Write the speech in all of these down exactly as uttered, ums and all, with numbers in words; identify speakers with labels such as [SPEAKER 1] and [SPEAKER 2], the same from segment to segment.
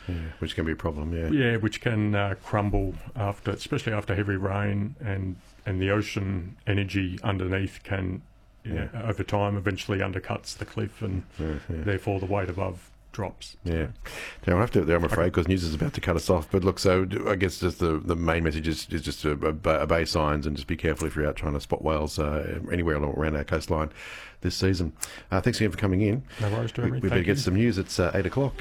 [SPEAKER 1] Yeah, which can be a problem, yeah.
[SPEAKER 2] Yeah, which can uh, crumble after, especially after heavy rain, and, and the ocean energy underneath can, you know,
[SPEAKER 1] Yeah.
[SPEAKER 2] over time, eventually undercuts the cliff, and
[SPEAKER 1] Yeah, yeah.
[SPEAKER 2] therefore the weight above drops.
[SPEAKER 1] Yeah. Now, I have to, there, I'm afraid, because news is about to cut us off. But look, so I guess just the, the main message is, is just to obey signs and just be careful if you're out trying to spot whales uh, anywhere around our coastline this season. Uh, thanks again for coming in.
[SPEAKER 2] No worries, Jeremy.
[SPEAKER 1] We, we better
[SPEAKER 2] Thank
[SPEAKER 1] get
[SPEAKER 2] you.
[SPEAKER 1] some news. It's uh, eight o'clock.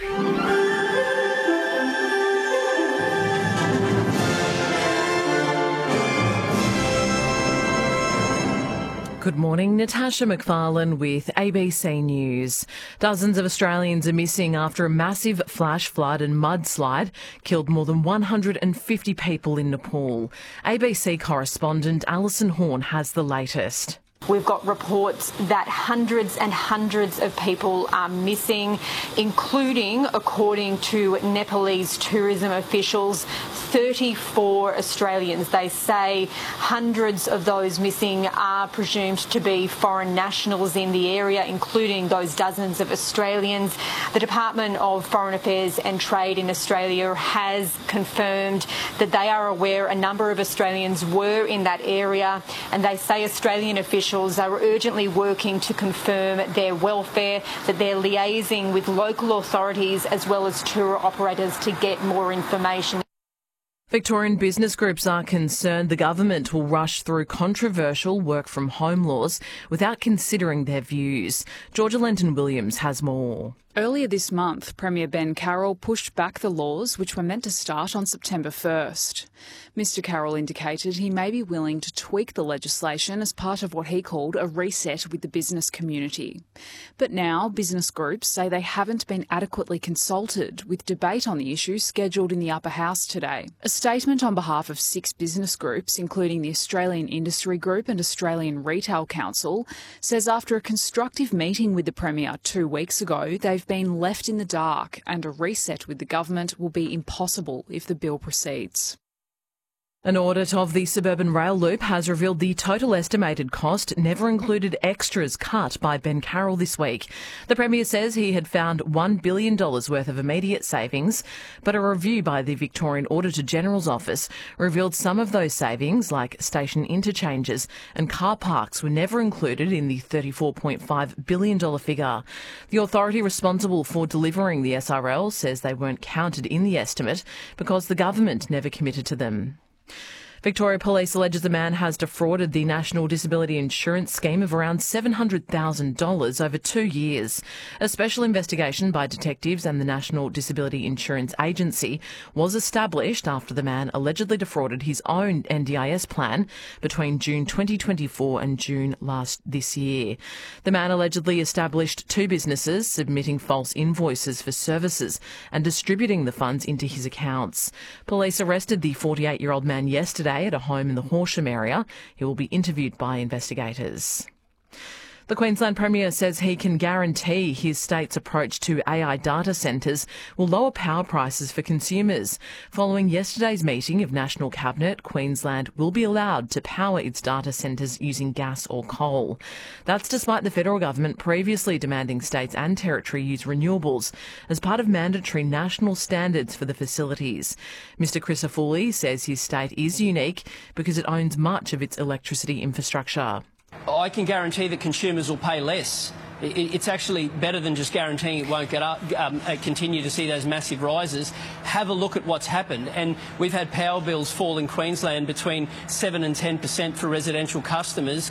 [SPEAKER 3] Good morning, Natasha McFarlane with A B C News. Dozens of Australians are missing after a massive flash flood and mudslide killed more than one hundred fifty people in Nepal. A B C correspondent Alison Horn has the latest.
[SPEAKER 4] We've got reports that hundreds and hundreds of people are missing, including, according to Nepalese tourism officials, thirty-four Australians. They say hundreds of those missing are presumed to be foreign nationals in the area, including those dozens of Australians. The Department of Foreign Affairs and Trade in Australia has confirmed that they are aware a number of Australians were in that area, and they say Australian officials are urgently working to confirm their welfare, that they're liaising with local authorities as well as tour operators to get more information.
[SPEAKER 3] Victorian business groups are concerned the government will rush through controversial work-from-home laws without considering their views. Georgia Lenton-Williams has more.
[SPEAKER 5] Earlier this month, Premier Ben Carroll pushed back the laws which were meant to start on September first. Mr Carroll indicated he may be willing to tweak the legislation as part of what he called a reset with the business community. But now business groups say they haven't been adequately consulted, with debate on the issue scheduled in the upper house today. A statement on behalf of six business groups, including the Australian Industry Group and Australian Retail Council, says after a constructive meeting with the Premier two weeks ago, they've been left in the dark and a reset with the government will be impossible if the bill proceeds.
[SPEAKER 3] An audit of the suburban rail loop has revealed the total estimated cost never included extras cut by Ben Carroll this week. The Premier says he had found one billion dollars worth of immediate savings, but a review by the Victorian Auditor-General's Office revealed some of those savings, like station interchanges and car parks, were never included in the thirty-four point five billion dollars figure. The authority responsible for delivering the S R L says they weren't counted in the estimate because the government never committed to them. Victoria Police alleges a man has defrauded the National Disability Insurance Scheme of around seven hundred thousand dollars over two years. A special investigation by detectives and the National Disability Insurance Agency was established after the man allegedly defrauded his own N D I S plan between June twenty twenty-four and June last this year. The man allegedly established two businesses, submitting false invoices for services and distributing the funds into his accounts. Police arrested the forty-eight-year-old man yesterday at a home in the Horsham area. He will be interviewed by investigators. The Queensland Premier says he can guarantee his state's approach to A I data centres will lower power prices for consumers. Following yesterday's meeting of National Cabinet, Queensland will be allowed to power its data centres using gas or coal. That's despite the federal government previously demanding states and territory use renewables as part of mandatory national standards for the facilities. Mr Crisafulli says his state is unique because it owns much of its electricity infrastructure.
[SPEAKER 6] I can guarantee that consumers will pay less. It's actually better than just guaranteeing it won't get up, um, continue to see those massive rises. Have a look at what's happened, and we've had power bills fall in Queensland between seven and ten percent for residential customers.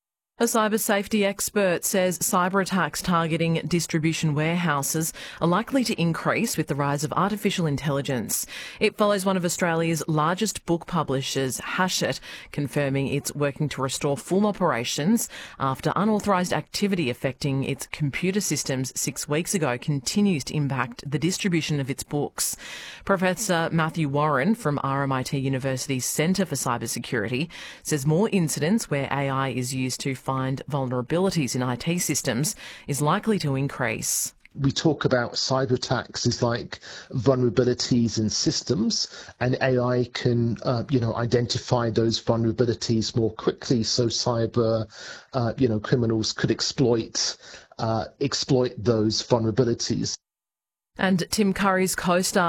[SPEAKER 3] A cyber safety expert says cyber attacks targeting distribution warehouses are likely to increase with the rise of artificial intelligence. It follows one of Australia's largest book publishers, Hachette, confirming it's working to restore full operations after unauthorised activity affecting its computer systems six weeks ago continues to impact the distribution of its books. Professor Matthew Warren from R M I T University's Centre for Cybersecurity says more incidents where A I is used to find vulnerabilities in I T systems is likely to increase.
[SPEAKER 7] We talk about cyber attacks as like vulnerabilities in systems, and A I can, uh, you know, identify those vulnerabilities more quickly. So cyber, uh, you know, criminals could exploit uh, exploit those vulnerabilities.
[SPEAKER 3] And Tim Curry's co-star